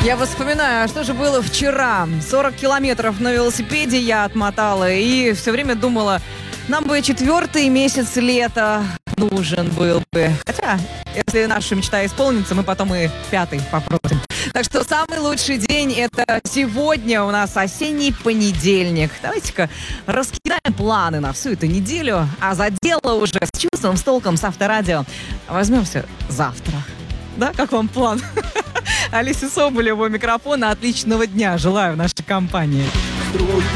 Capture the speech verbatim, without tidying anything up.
Я вспоминаю, а что же было вчера? сорок километров на велосипеде я отмотала и все время думала, нам бы четвертый месяц лета нужен был бы. Хотя, если наша мечта исполнится, мы потом и пятый попросим. Так что самый лучший день — это сегодня у нас осенний понедельник. Давайте-ка раскидаем планы на всю эту неделю, а за дело уже с чувством, с толком, с Авторадио возьмемся завтра. Да, как вам план? Алиса Соболева у микрофона. Отличного дня желаю в нашей компании.